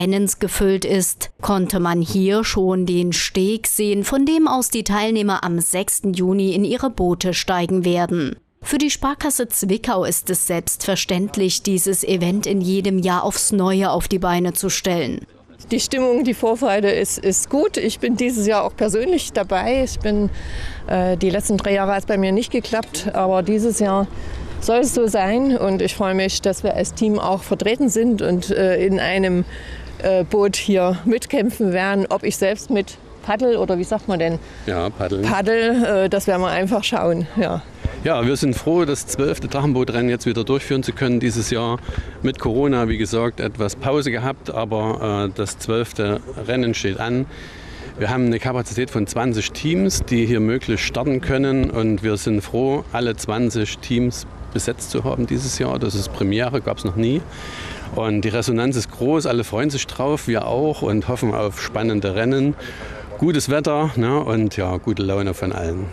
Rennens gefüllt ist, konnte man hier schon den Steg sehen, von dem aus die Teilnehmer am 6. Juni in ihre Boote steigen werden. Für die Sparkasse Zwickau ist es selbstverständlich, dieses Event in jedem Jahr aufs Neue auf die Beine zu stellen. Die Stimmung, die Vorfreude ist gut. Ich bin dieses Jahr auch persönlich dabei. Ich bin die letzten 3 Jahre hat es bei mir nicht geklappt, aber dieses Jahr soll es so sein. Und ich freue mich, dass wir als Team auch vertreten sind und in einem Boot hier mitkämpfen werden. Ob ich selbst mit paddel oder wie sagt man denn? Ja, paddeln. Paddel, das werden wir einfach schauen. Ja. Ja, wir sind froh, das 12. Drachenbootrennen jetzt wieder durchführen zu können dieses Jahr. Mit Corona, wie gesagt, etwas Pause gehabt, aber das 12. Rennen steht an. Wir haben eine Kapazität von 20 Teams, die hier möglichst starten können, und wir sind froh, alle 20 Teams besetzt zu haben dieses Jahr. Das ist Premiere, gab es noch nie. Und die Resonanz ist groß, alle freuen sich drauf, wir auch, und hoffen auf spannende Rennen. Gutes Wetter, ne, und ja, gute Laune von allen.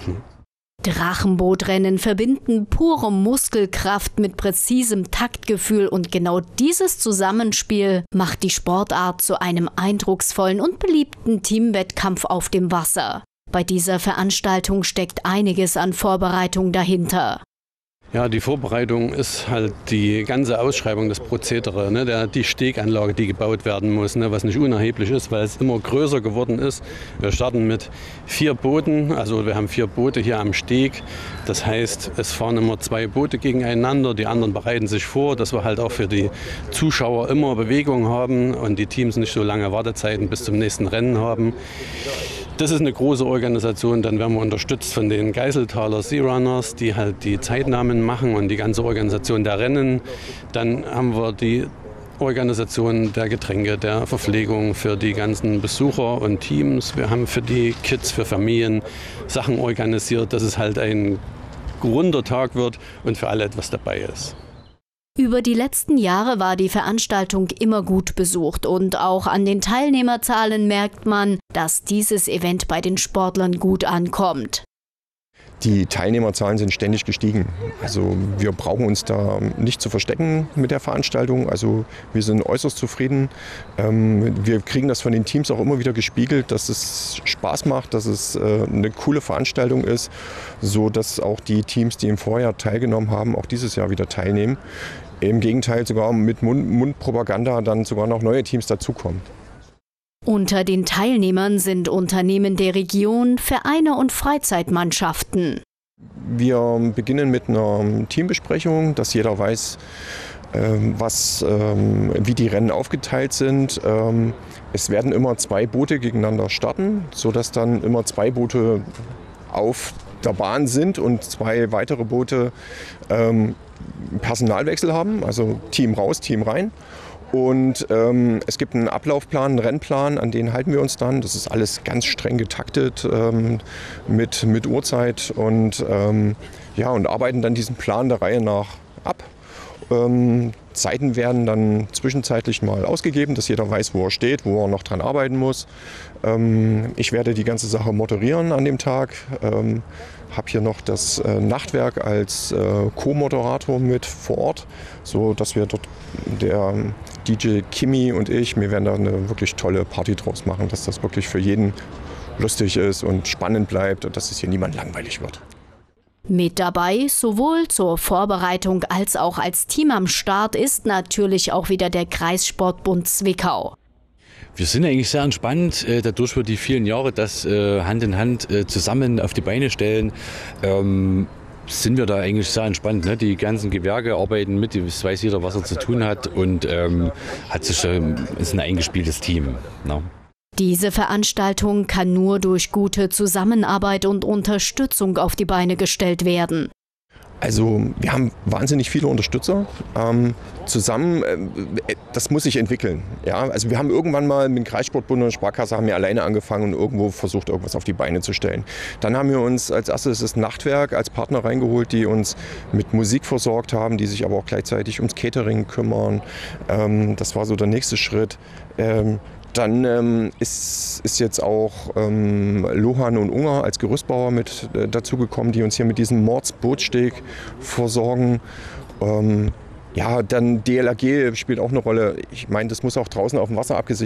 Drachenbootrennen verbinden pure Muskelkraft mit präzisem Taktgefühl, und genau dieses Zusammenspiel macht die Sportart zu einem eindrucksvollen und beliebten Teamwettkampf auf dem Wasser. Bei dieser Veranstaltung steckt einiges an Vorbereitung dahinter. Ja, die Vorbereitung ist halt die ganze Ausschreibung, das Prozedere, ne, die Steganlage, die gebaut werden muss, ne, was nicht unerheblich ist, weil es immer größer geworden ist. Wir starten mit 4 Booten, also wir haben 4 Boote hier am Steg. Das heißt, es fahren immer 2 Boote gegeneinander, die anderen bereiten sich vor, dass wir halt auch für die Zuschauer immer Bewegung haben und die Teams nicht so lange Wartezeiten bis zum nächsten Rennen haben. Das ist eine große Organisation. Dann werden wir unterstützt von den Geiseltaler Sea Runners, die halt die Zeitnahmen machen und die ganze Organisation der Rennen. Dann haben wir die Organisation der Getränke, der Verpflegung für die ganzen Besucher und Teams. Wir haben für die Kids, für Familien Sachen organisiert, dass es halt ein runder Tag wird und für alle etwas dabei ist. Über die letzten Jahre war die Veranstaltung immer gut besucht, und auch an den Teilnehmerzahlen merkt man, dass dieses Event bei den Sportlern gut ankommt. Die Teilnehmerzahlen sind ständig gestiegen. Also wir brauchen uns da nicht zu verstecken mit der Veranstaltung. Also wir sind äußerst zufrieden. Wir kriegen das von den Teams auch immer wieder gespiegelt, dass es Spaß macht, dass es eine coole Veranstaltung ist, so dass auch die Teams, die im Vorjahr teilgenommen haben, auch dieses Jahr wieder teilnehmen. Im Gegenteil, sogar mit Mundpropaganda dann sogar noch neue Teams dazukommen. Unter den Teilnehmern sind Unternehmen der Region, Vereine und Freizeitmannschaften. Wir beginnen mit einer Teambesprechung, dass jeder weiß, wie die Rennen aufgeteilt sind. Es werden immer 2 Boote gegeneinander starten, sodass dann immer 2 Boote auf der Bahn sind und 2 weitere Boote Personalwechsel haben, also Team raus, Team rein. Und es gibt einen Ablaufplan, einen Rennplan, an den halten wir uns dann. Das ist alles ganz streng getaktet mit Uhrzeit und arbeiten dann diesen Plan der Reihe nach ab. Zeiten werden dann zwischenzeitlich mal ausgegeben, dass jeder weiß, wo er steht, wo er noch dran arbeiten muss. Ich werde die ganze Sache moderieren an dem Tag. Habe hier noch das Nachtwerk als Co-Moderator mit vor Ort, so dass wir dort, der DJ Kimi und ich, wir werden da eine wirklich tolle Party draus machen, dass das wirklich für jeden lustig ist und spannend bleibt und dass es hier niemand langweilig wird. Mit dabei, sowohl zur Vorbereitung als auch als Team am Start, ist natürlich auch wieder der Kreissportbund Zwickau. Wir sind eigentlich sehr entspannt, dadurch wir die vielen Jahre das Hand in Hand zusammen auf die Beine stellen, sind wir da eigentlich sehr entspannt. Ne? Die ganzen Gewerke arbeiten mit, es weiß jeder, was er zu tun hat, und ist ein eingespieltes Team. Ne? Diese Veranstaltung kann nur durch gute Zusammenarbeit und Unterstützung auf die Beine gestellt werden. Also wir haben wahnsinnig viele Unterstützer zusammen. Das muss sich entwickeln. Ja? Also wir haben irgendwann mal mit dem Kreissportbund und der Sparkasse haben wir alleine angefangen und irgendwo versucht, irgendwas auf die Beine zu stellen. Dann haben wir uns als erstes das Nachtwerk als Partner reingeholt, die uns mit Musik versorgt haben, die sich aber auch gleichzeitig ums Catering kümmern. Das war so der nächste Schritt. Dann ist jetzt auch Lohan und Unger als Gerüstbauer mit dazugekommen, die uns hier mit diesem Mordsbootsteg versorgen. Dann DLRG spielt auch eine Rolle. Ich meine, das muss auch draußen auf dem Wasser abgesichert